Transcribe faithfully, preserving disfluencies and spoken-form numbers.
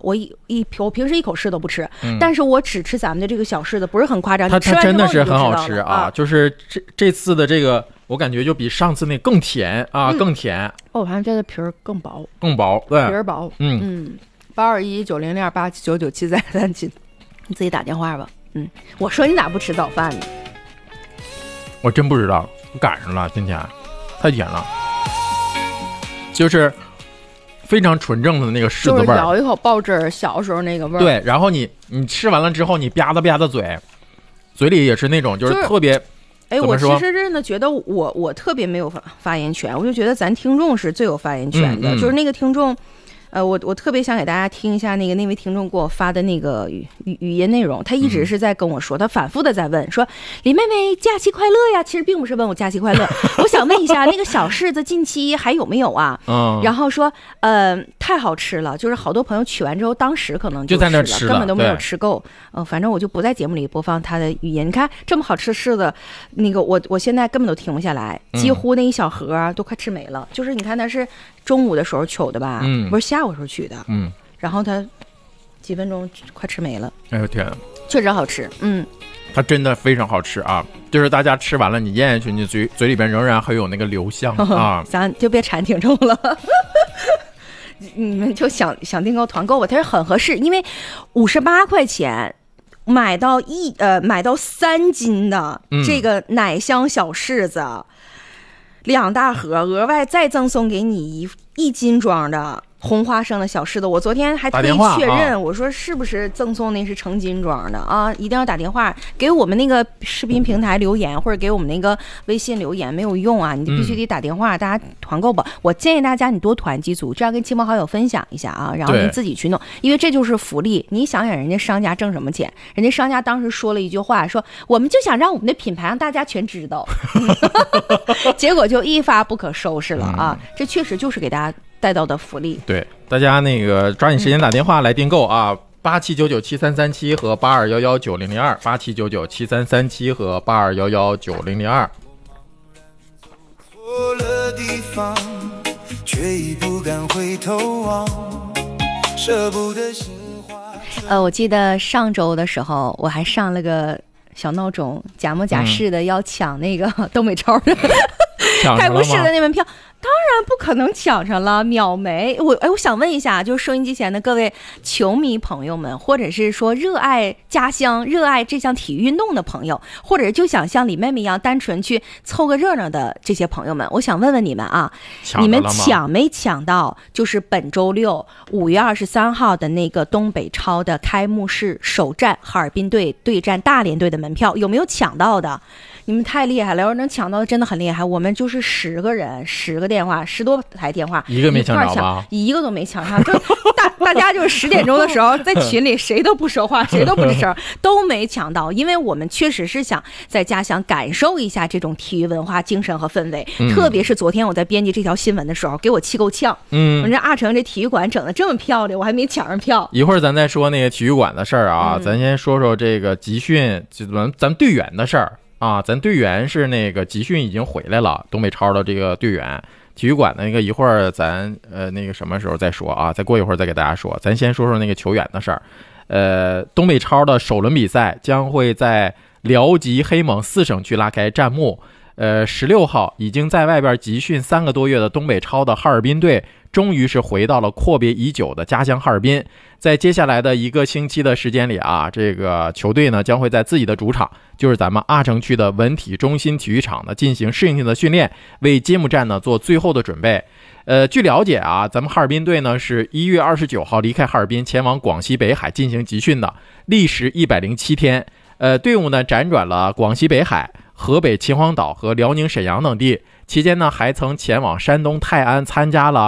我一一我平时一口柿都不吃，嗯、但是我只吃咱们的这个小柿子，不是很夸张。 它它真的是很好吃啊！ 啊就是这这次的这个，我感觉就比上次那更甜啊，嗯、更甜。 哦，我发现这个皮儿更薄， 更薄，对， 皮儿薄。 嗯嗯，八二一九零零八七九九七三三七，你自己打电话吧。嗯，我说你咋不吃早饭呢？ 我真不知道，赶上了，今天太甜了，就是非常纯正的那个柿子味儿， 就是咬一口爆汁儿，小时候那个味儿。 对，然后你你吃完了之后，你吧嗒吧嗒嘴，嘴里也是那种就是特别。 哎，我其实真的觉得我我特别没有发发言权，我就觉得咱听众是最有发言权的， 嗯嗯、 就是那个听众。呃，我我特别想给大家听一下那个那位听众给我发的那个语语语音内容，他一直是在跟我说，他反复的在问说李妹妹假期快乐呀，其实并不是问我假期快乐，我想问一下那个小柿子近期还有没有啊？ 嗯， 然后说呃太好吃了，就是好多朋友取完之后，当时可能就在那吃了， 根本都没有吃够。呃，反正我就不在节目里播放他的语音。你看这么好吃柿子，那个我我现在根本都停不下来，几乎那一小盒都快吃没了。嗯、就是你看他是中午的时候取的吧， 嗯， 不是下午时候取的， 嗯， 然后他几分钟快吃没了。 哎呦天， 确实好吃，嗯， 它真的非常好吃啊！就是大家吃完了，你咽下去，你嘴嘴里边仍然还有那个留香啊， 咱就别馋听众了。你们就想想订购团购吧，它是很合适，因为五十八块钱买到一呃买到三斤的这个奶香小柿子，嗯、两大盒，额外再赠送给你一一斤装的红花生的小柿子。我昨天还特意确认，啊、我说是不是赠送那是成斤装的啊？一定要打电话给我们那个视频平台留言，或者给我们那个微信留言，没有用啊，你必须得打电话，嗯、大家团购吧。我建议大家你多团几组，这样跟亲朋好友分享一下啊，然后你自己去弄，因为这就是福利。你想想人家商家挣什么钱？人家商家当时说了一句话，说我们就想让我们的品牌让大家全知道，结果就一发不可收拾了啊！嗯、这确实就是给大家带到的福利。 对，大家那个抓紧时间打电话来订购啊，八七九九七三三七和八二幺幺九零零二，八七九九七三三七和八二幺幺九零零二。错了地方，却已不敢回头望，舍不得心花。 呃，我记得上周的时候，我还上了个小闹钟，假模假式的要抢那个东北超的、嗯、开幕式的那门票。当然不可能抢上了，秒没。我哎，我想问一下，就是收音机前的各位球迷朋友们，或者是说热爱家乡、热爱这项体育运动的朋友，或者就想像李妹妹一样单纯去凑个热闹的这些朋友们，我想问问你们啊，你们抢没抢到？就是本周六五月二十三号的那个东北超的开幕式首战，哈尔滨队对战大连队的门票，有没有抢到的？你们太厉害了，要是能抢到的真的很厉害。我们就是十个人，十个电话，十多台电话， 一个没抢着吧？ 一个都没抢上。就大大家就是十点钟的时候在群里谁都不说话，谁都不吱声，都没抢到。因为我们确实是想在家乡感受一下这种体育文化精神和氛围。嗯、特别是昨天我在编辑这条新闻的时候，给我气够呛。嗯，我这阿成这体育馆整得这么漂亮，我还没抢上票。 一会儿咱再说那个体育馆的事儿啊，嗯、咱先说说这个集训，咱咱队员的事儿。啊，咱队员是那个集训已经回来了，东北超的这个队员，体育馆那个一会儿咱呃那个什么时候再说啊，再过一会儿再给大家说，咱先说说那个球员的事儿。呃，东北超的首轮比赛将会在辽吉黑蒙四省区拉开战幕。呃，十六号已经在外边集训三个多月的东北超的哈尔滨队，终于是回到了阔别已久的家乡哈尔滨。在接下来的一个星期的时间里啊，这个球队呢将会在自己的主场，就是咱们阿城区的文体中心体育场呢进行适应性的训练，为揭幕战呢做最后的准备。呃，据了解啊，咱们哈尔滨队呢是一月二十九号离开哈尔滨，前往广西北海进行集训的，历时一百零七天。呃，队伍呢辗转了广西北海、河北秦皇岛和辽宁沈阳等地，期间呢还曾前往山东泰安参加了